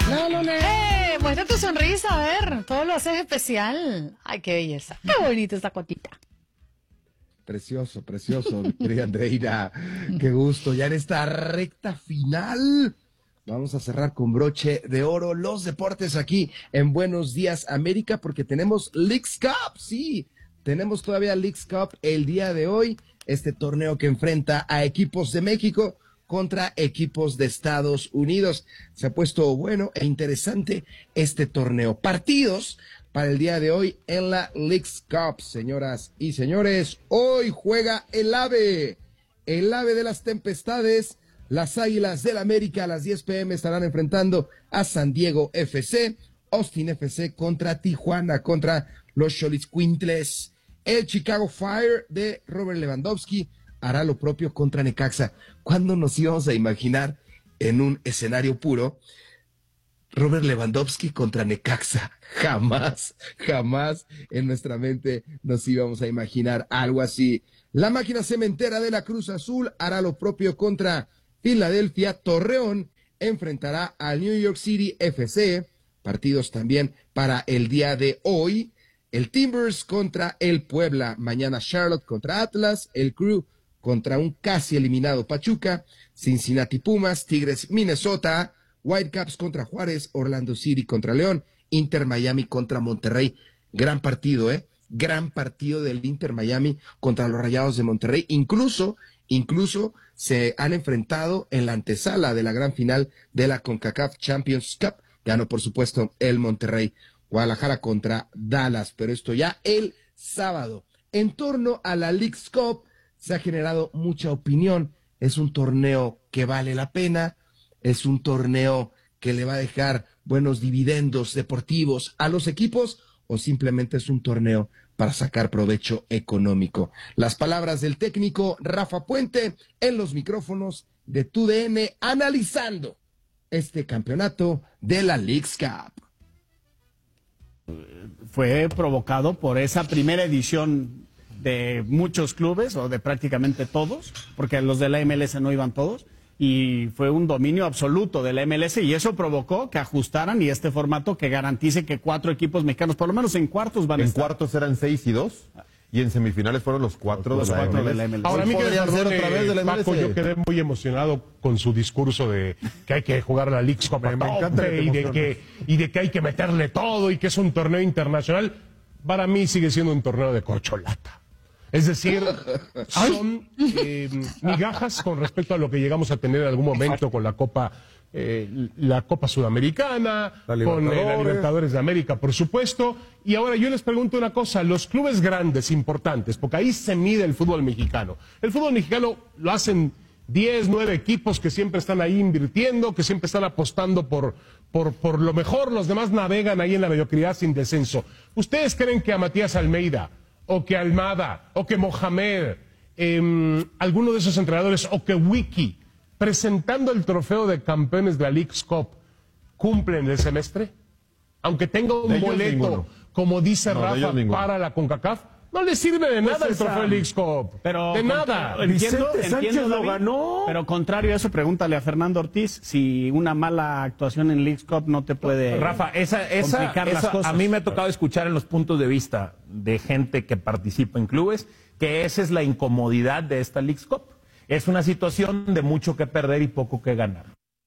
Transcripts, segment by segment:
No, no, no. Muestra tu sonrisa, a ver. Todo lo haces especial. Ay, qué belleza. Qué bonita esta cotita. Precioso, precioso, mi querida Andreina. Qué gusto. Ya en esta recta final vamos a cerrar con broche de oro los deportes aquí en Buenos Días América, porque tenemos Leagues Cup. Sí, tenemos todavía Leagues Cup el día de hoy. Este torneo que enfrenta a equipos de México contra equipos de Estados Unidos. Se ha puesto bueno e interesante este torneo. Partidos para el día de hoy en la Leagues Cup, señoras y señores. Hoy juega el ave de las tempestades. Las Águilas del América a las 10 p.m. estarán enfrentando a San Diego FC. Austin FC contra Tijuana, contra los Xolitzcuintles. El Chicago Fire de Robert Lewandowski hará lo propio contra Necaxa. ¿Cuándo nos íbamos a imaginar en un escenario puro Robert Lewandowski contra Necaxa? Jamás, jamás en nuestra mente nos íbamos a imaginar algo así. La máquina cementera de la Cruz Azul hará lo propio contra Filadelfia. Torreón enfrentará al New York City FC. Partidos también para el día de hoy. El Timbers contra el Puebla. Mañana Charlotte contra Atlas. El Crew contra un casi eliminado Pachuca. Cincinnati Pumas. Tigres Minnesota. Whitecaps contra Juárez. Orlando City contra León. Inter Miami contra Monterrey. Gran partido, gran partido del Inter Miami contra los Rayados de Monterrey. Incluso se han enfrentado en la antesala de la gran final de la CONCACAF Champions Cup. Ganó, por supuesto, el Monterrey. Guadalajara contra Dallas, pero esto ya el sábado. En torno a la Leagues Cup se ha generado mucha opinión. Es un torneo que vale la pena, es un torneo que le va a dejar buenos dividendos deportivos a los equipos, o simplemente es un torneo para sacar provecho económico. Las palabras del técnico Rafa Puente en los micrófonos de TUDN analizando este campeonato de la Leagues Cup. Fue provocado por esa primera edición de muchos clubes, o de prácticamente todos, porque los de la MLS no iban todos, y fue un dominio absoluto de la MLS, y eso provocó que ajustaran y este formato que garantice que 4 equipos mexicanos, por lo menos en cuartos van a estar. En cuartos eran 6 y 2, y en semifinales fueron los 4 de la MLS. Ahora, a mí que podrían ser otra vez de la MLS. Paco, yo quedé muy emocionado con su discurso de que hay que jugar la Leagues Cup Me encanta que y de que hay que meterle todo y que es un torneo internacional. Para mí sigue siendo un torneo de corcholata. Es decir, son migajas con respecto a lo que llegamos a tener en algún momento con la Copa Sudamericana, con la Libertadores de América, por supuesto. Y ahora yo les pregunto una cosa, los clubes grandes, importantes, porque ahí se mide el fútbol mexicano. El fútbol mexicano lo hacen 10, 9 equipos que siempre están ahí invirtiendo, que siempre están apostando por lo mejor, los demás navegan ahí en la mediocridad sin descenso. ¿Ustedes creen que a Matías Almeida, o que Almada, o que Mohamed, alguno de esos entrenadores, o que Wiki, presentando el trofeo de campeones de la Leagues Cup, cumplen el semestre? Aunque tenga un boleto, como dice Rafa, para la CONCACAF, no le sirve de nada el trofeo de Leagues Cup. Pero, de nada. Entiendo, Sánchez lo David, ganó. pero contrario a eso, pregúntale a Fernando Ortiz si una mala actuación en Leagues Cup no te puede Rafa, complicar las cosas. A mí me ha tocado escuchar en los puntos de vista de gente que participa en clubes que esa es la incomodidad de esta Leagues Cup. Es una situación de mucho que perder y poco que ganar.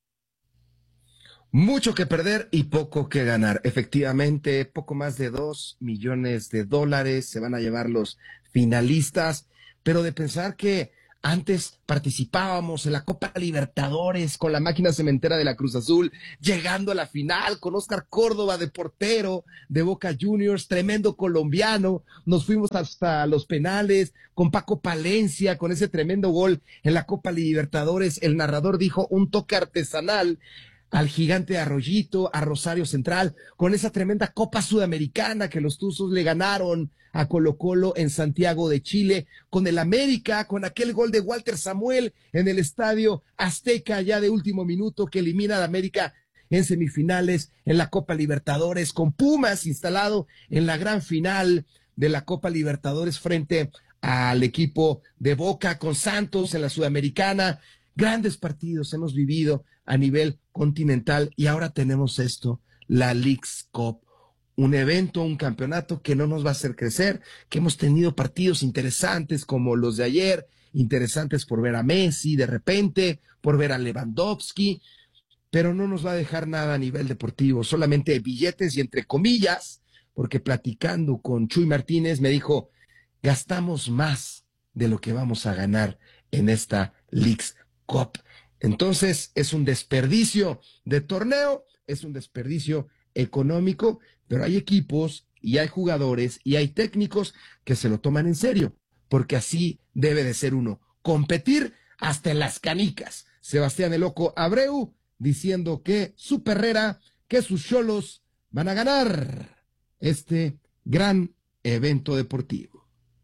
Mucho que perder y poco que ganar. Efectivamente, poco más de $2 millones se van a llevar los finalistas, pero de pensar que antes participábamos en la Copa Libertadores con la máquina cementera de la Cruz Azul, llegando a la final con Oscar Córdoba de portero de Boca Juniors, tremendo colombiano, nos fuimos hasta los penales con Paco Palencia, con ese tremendo gol en la Copa Libertadores. El narrador dijo un toque artesanal al Gigante de Arroyito, a Rosario Central, con esa tremenda Copa Sudamericana que los Tuzos le ganaron a Colo-Colo en Santiago de Chile, con el América, con aquel gol de Walter Samuel en el Estadio Azteca ya de último minuto que elimina al América en semifinales en la Copa Libertadores, con Pumas instalado en la gran final de la Copa Libertadores frente al equipo de Boca, con Santos en la Sudamericana. Grandes partidos hemos vivido a nivel continental y ahora tenemos esto, la Leagues Cup, un evento, un campeonato que no nos va a hacer crecer, que hemos tenido partidos interesantes como los de ayer, interesantes por ver a Messi de repente, por ver a Lewandowski, pero no nos va a dejar nada a nivel deportivo, solamente billetes y entre comillas, porque platicando con Chuy Martínez me dijo, gastamos más de lo que vamos a ganar en esta Leagues Cup. Entonces es un desperdicio de torneo, es un desperdicio económico, pero hay equipos y hay jugadores y hay técnicos que se lo toman en serio, porque así debe de ser uno, competir hasta en las canicas. Sebastián el Loco Abreu diciendo que su Perrera, que sus Xolos van a ganar este gran evento deportivo.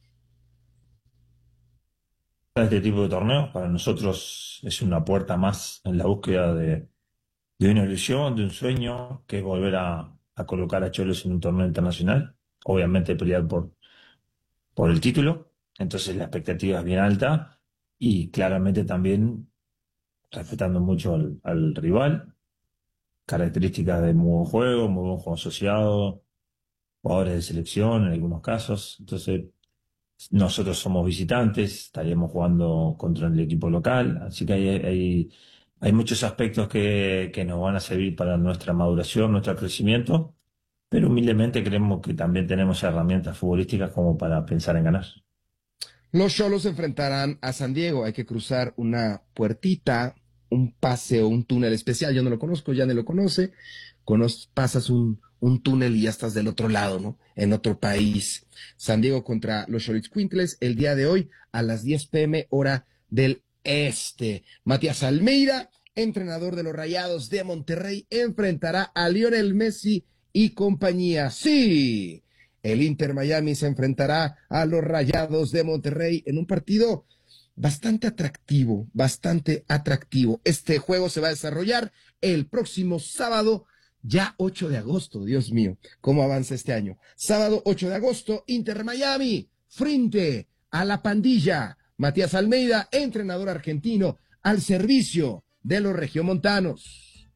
Este tipo de torneos para nosotros es una puerta más en la búsqueda de una ilusión, de un sueño, que es volver a colocar a Xolos en un torneo internacional, obviamente pelear por el título, entonces la expectativa es bien alta y claramente también respetando mucho al rival, características de muy buen juego asociado, jugadores de selección en algunos casos, entonces nosotros somos visitantes, estaríamos jugando contra el equipo local, así que hay muchos aspectos que nos van a servir para nuestra maduración, nuestro crecimiento, pero humildemente creemos que también tenemos herramientas futbolísticas como para pensar en ganar. Los Xolos se enfrentarán a San Diego, hay que cruzar una puertita, un pase o un túnel especial, yo no lo conozco, ya no lo conoce, pasas un túnel y ya estás del otro lado, ¿no? En otro país. San Diego contra los Xolitzcuintles el día de hoy a las 10 p.m. hora del este. Matías Almeida, entrenador de los Rayados de Monterrey, enfrentará a Lionel Messi y compañía. Sí, el Inter Miami se enfrentará a los Rayados de Monterrey en un partido bastante atractivo. Este juego se va a desarrollar el próximo sábado, ya 8 de agosto, Dios mío, cómo avanza este año. Sábado 8 de agosto, Inter Miami, frente a la pandilla. Matías Almeida, entrenador argentino, al servicio de los regiomontanos.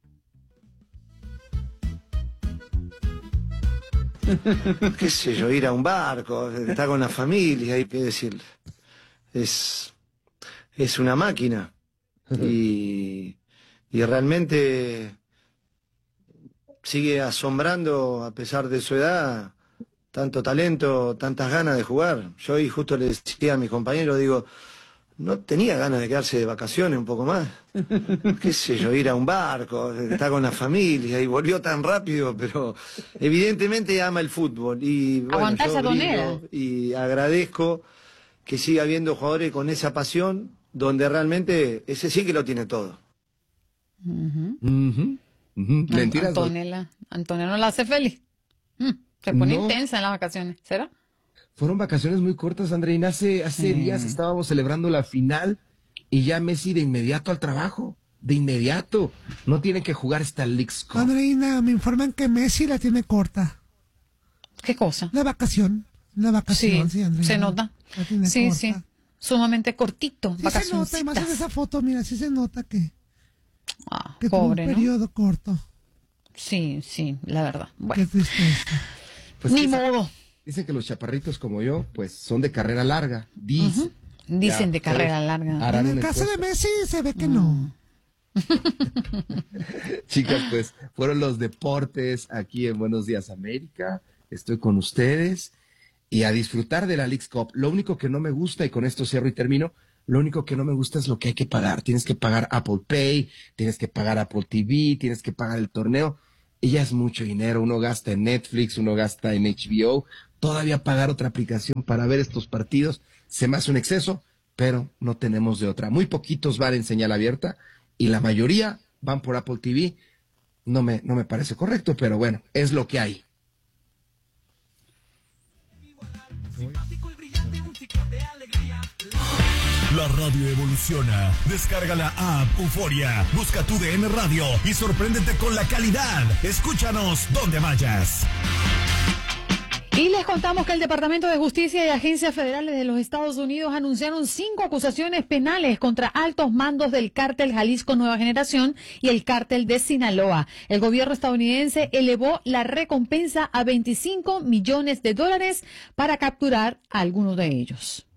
Qué sé yo, ir a un barco, estar con la familia, hay que decir, es una máquina y realmente sigue asombrando a pesar de su edad, tanto talento, tantas ganas de jugar. Yo hoy justo le decía a mis compañeros, digo, no tenía ganas de quedarse de vacaciones un poco más. Qué sé yo, ir a un barco, estar con la familia y volvió tan rápido, pero evidentemente ama el fútbol. Y bueno, yo brindo y agradezco que siga habiendo jugadores con esa pasión, donde realmente ese sí que lo tiene todo. Antonella no la hace feliz. Se pone intensa en las vacaciones, ¿será? Fueron vacaciones muy cortas, Andreina. Hace días estábamos celebrando la final y ya Messi de inmediato al trabajo. De inmediato. No tiene que jugar esta Leagues Cup. Andreina, me informan que Messi la tiene corta. ¿Qué cosa? La vacación, sí, Andreina. Se nota. Sí. Sumamente cortito. Sí se nota, además en esa foto, mira, sí se nota que pobre, tuvo un periodo corto. Sí, la verdad. Bueno. Qué tristeza. Pues ni modo. Dicen que los chaparritos como yo, pues son de carrera larga. Dicen de carrera larga. En el caso de Messi se ve que no. Chicas, pues fueron los deportes aquí en Buenos Días América. Estoy con ustedes y a disfrutar de la Leagues Cup. Lo único que no me gusta, y con esto cierro y termino, lo único que no me gusta es lo que hay que pagar. Tienes que pagar Apple Pay, tienes que pagar Apple TV, tienes que pagar el torneo. Y ya es mucho dinero. Uno gasta en Netflix, uno gasta en HBO. Todavía pagar otra aplicación para ver estos partidos se me hace un exceso, pero no tenemos de otra. Muy poquitos van en señal abierta y la mayoría van por Apple TV. No me parece correcto, pero bueno, es lo que hay. La radio evoluciona. Descarga la app Euforia. Busca tu DN Radio y sorpréndete con la calidad. Escúchanos donde vayas. Y les contamos que el Departamento de Justicia y agencias federales de los Estados Unidos anunciaron 5 acusaciones penales contra altos mandos del cártel Jalisco Nueva Generación y el cártel de Sinaloa. El gobierno estadounidense elevó la recompensa a $25 millones para capturar a algunos de ellos.